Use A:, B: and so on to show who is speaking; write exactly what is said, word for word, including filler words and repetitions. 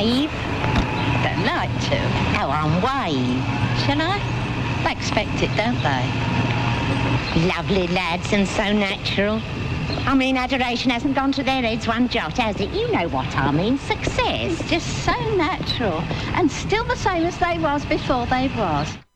A: wave?
B: Don't like to.
A: Go on, wave.
B: Shall I? They expect it, don't they?
A: Lovely lads and so natural. I mean, adoration hasn't gone to their heads one jot, has it? You know what I mean. Success.
B: Just so natural. And still the same as they was before they was.